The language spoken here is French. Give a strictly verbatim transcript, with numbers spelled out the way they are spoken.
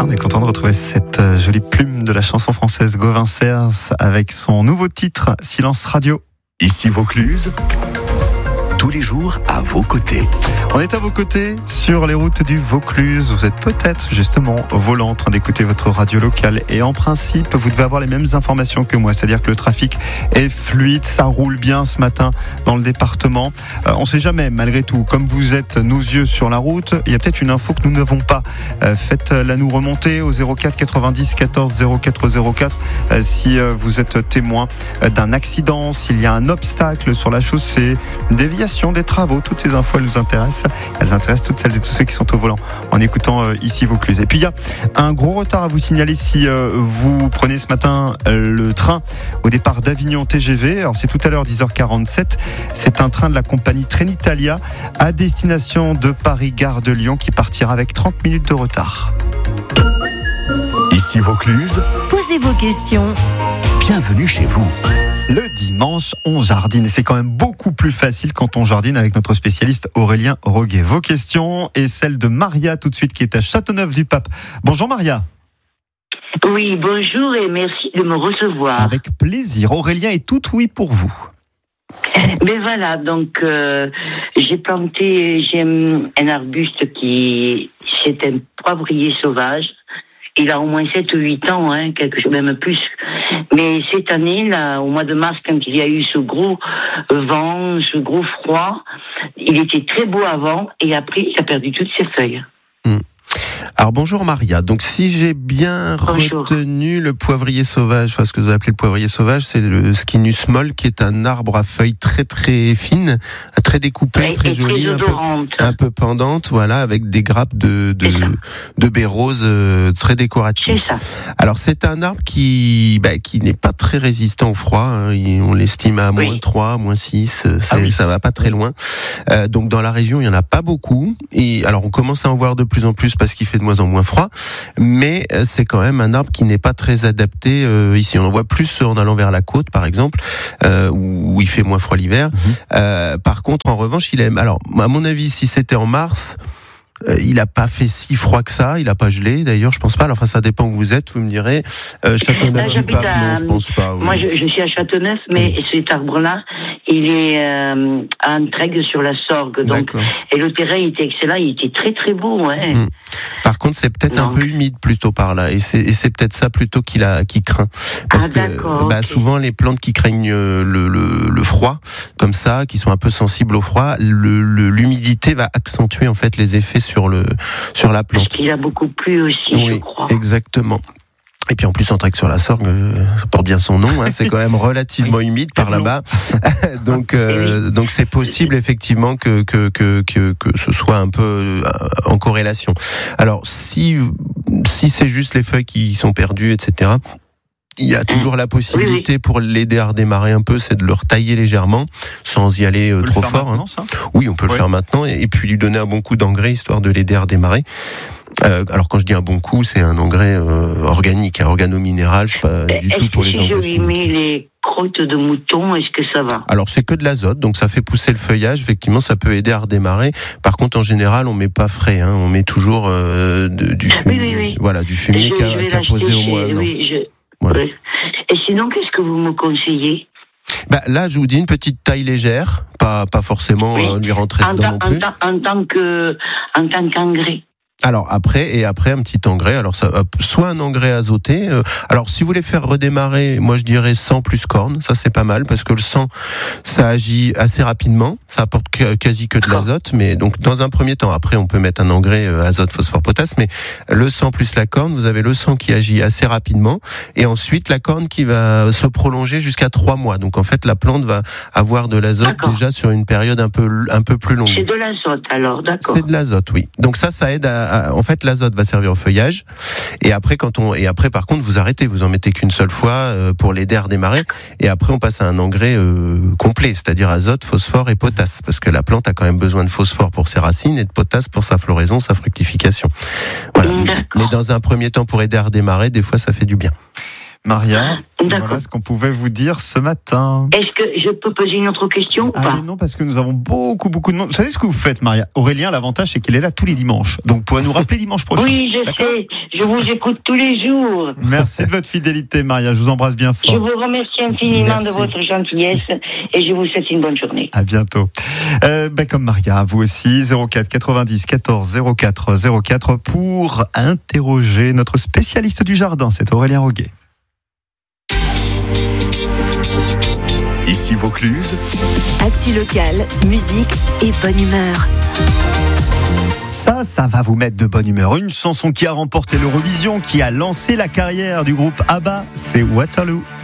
On est content de retrouver cette jolie plume de la chanson française Gauvin Cers avec son nouveau titre Silence Radio. Ici Vaucluse, tous les jours à vos côtés. On est à vos côtés sur les routes du Vaucluse. Vous êtes peut-être justement au volant en train d'écouter votre radio locale et en principe vous devez avoir les mêmes informations que moi, c'est-à-dire que le trafic est fluide, ça roule bien ce matin dans le département. Euh, on ne sait jamais malgré tout, comme vous êtes nos yeux sur la route, il y a peut-être une info que nous n'avons pas. Euh, faites-la nous remonter au zéro quatre quatre-vingt-dix quatorze zéro quatre zéro quatre euh, si euh, vous êtes témoin euh, d'un accident, s'il y a un obstacle sur la chaussée, une déviation, des travaux, toutes ces infos elles nous intéressent. Elles intéressent toutes celles et tous ceux qui sont au volant en écoutant euh, ici Vaucluse. Et puis il y a un gros retard à vous signaler si euh, vous prenez ce matin euh, le train au départ d'Avignon T G V. Alors c'est tout à l'heure dix heures quarante-sept. C'est un train de la compagnie Trenitalia à destination de Paris-Gare de Lyon qui partira avec trente minutes de retard. Ici Vaucluse, posez vos questions. Bienvenue chez vous. Le dimanche, on jardine et c'est quand même beaucoup plus facile quand on jardine avec notre spécialiste Aurélien Roguet. Vos questions et celle de Maria tout de suite qui est à Châteauneuf-du-Pape. Bonjour Maria. Oui, bonjour et merci de me recevoir. Avec plaisir. Aurélien est tout oui pour vous. Mais voilà, donc euh, j'ai planté, j'ai un arbuste qui, c'est un poivrier sauvage. Il a au moins sept ou huit ans, hein, quelque chose, même plus. Mais cette année, là, au mois de mars, quand il y a eu ce gros vent, ce gros froid, il était très beau avant, et après, il a perdu toutes ses feuilles. Mmh. Alors bonjour Maria, donc si j'ai bien bonjour. retenu le poivrier sauvage, enfin ce que vous appelez le poivrier sauvage, c'est le Scinus molle qui est un arbre à feuilles très très fines, très découpées, ouais, très jolies, un peu, un peu pendantes, voilà, avec des grappes de, de, de baies roses euh, très décoratives. C'est ça. Alors c'est un arbre qui, bah, qui n'est pas très résistant au froid, hein, on l'estime à oui. moins trois, moins six, ah oui. ça va pas très loin. Euh, donc dans la région il y en a pas beaucoup, et alors on commence à en voir de plus en plus parce qu'il fait de moins en moins froid, mais c'est quand même un arbre qui n'est pas très adapté euh, ici. On en voit plus en allant vers la côte, par exemple, euh, où il fait moins froid l'hiver. Mmh. Euh, par contre, en revanche, il aime. Alors, à mon avis, si c'était en mars, euh, il n'a pas fait si froid que ça. Il n'a pas gelé, d'ailleurs, je pense pas. Alors, enfin, ça dépend où vous êtes. Vous me direz. Euh, Châteauneuf-du-Pape, non, je pense pas. Oui. Moi, je, je suis à Châteauneuf, mais oui. cet arbre-là, il est euh, à Entraigues sur la Sorgue. Donc, et le terrain était excellent. Il était très très beau. Ouais. Mmh. Par contre, c'est peut-être donc. un peu humide plutôt par là, et c'est, et c'est peut-être ça plutôt qu'il a, qui craint. Parce ah, que bah, okay. souvent les plantes qui craignent le, le, le froid, comme ça, qui sont un peu sensibles au froid, le, le, l'humidité va accentuer en fait les effets sur le, sur la plante. Parce qu'il a beaucoup plu aussi, oui, je crois. Exactement. Et puis en plus, Entraigues sur la Sorgue, ça porte bien son nom, hein, c'est quand même relativement humide par là-bas. donc, euh, donc c'est possible effectivement que, que, que, que, que ce soit un peu en corrélation. Alors, si, si c'est juste les feuilles qui sont perdues, et cetera, il y a toujours la possibilité pour l'aider à redémarrer un peu, c'est de le retailler légèrement, sans y aller trop fort. Hein. Oui, on peut oui. le faire maintenant, et, et puis lui donner un bon coup d'engrais, histoire de l'aider à redémarrer. Euh, alors quand je dis un bon coup, c'est un engrais euh, organique, un organominéral, je sais pas du est-ce tout pour que les si engrais. Si je lui mets les crottes de mouton, est-ce que ça va ? Alors c'est que de l'azote, donc ça fait pousser le feuillage, effectivement ça peut aider à redémarrer. Par contre en général on met pas frais, hein, on met toujours euh, de, du fumier, oui, oui, oui. voilà, du fumier je, qu'a, qu'a posé au mois. Oui, je... voilà. Et sinon qu'est-ce que vous me conseillez ? Bah, là, je vous dis une petite taille légère, pas, pas forcément oui. euh, lui rentrer en dedans ta, non plus. En, ta, en tant que, en tant qu'engrais. Alors après et après un petit engrais. Alors ça, soit un engrais azoté. Euh, alors si vous voulez faire redémarrer, moi je dirais sang plus corne. Ça c'est pas mal parce que le sang ça agit assez rapidement. Ça apporte quasi que de l'azote. Mais donc dans un premier temps, après on peut mettre un engrais euh, azote, phosphore, potasse. Mais le sang plus la corne, vous avez le sang qui agit assez rapidement et ensuite la corne qui va se prolonger jusqu'à trois mois. Donc en fait la plante va avoir de l'azote d'accord. déjà sur une période un peu un peu plus longue. C'est de l'azote alors, d'accord. C'est de l'azote, oui. Donc ça ça aide à en fait, l'azote va servir au feuillage. Et après, quand on, et après, par contre, vous arrêtez. Vous en mettez qu'une seule fois euh, pour l'aider à redémarrer. Et après, on passe à un engrais euh, complet, c'est-à-dire azote, phosphore et potasse, parce que la plante a quand même besoin de phosphore pour ses racines et de potasse pour sa floraison, sa fructification. Voilà. Mais dans un premier temps, pour aider à redémarrer, des fois, ça fait du bien. Maria, D'accord. voilà ce qu'on pouvait vous dire ce matin. Est-ce que je peux poser une autre question ou Ah pas? mais non, parce que nous avons beaucoup, beaucoup de monde. Vous savez ce que vous faites, Maria? Aurélien, l'avantage, c'est qu'il est là tous les dimanches. Donc, vous pourrez nous rappeler dimanche prochain. Oui, je D'accord. sais. Je vous écoute tous les jours. Merci de votre fidélité, Maria. Je vous embrasse bien Je fort. vous remercie infiniment Merci. de votre gentillesse et je vous souhaite une bonne journée. À bientôt. Euh, ben comme Maria, vous aussi, zéro quatre quatre-vingt-dix quatorze zéro quatre zéro quatre pour interroger notre spécialiste du jardin, c'est Aurélien Roguet. Ici Vaucluse, Actu locale, musique et bonne humeur. Ça, ça va vous mettre de bonne humeur. Une chanson qui a remporté l'Eurovision, qui a lancé la carrière du groupe ABBA, c'est Waterloo.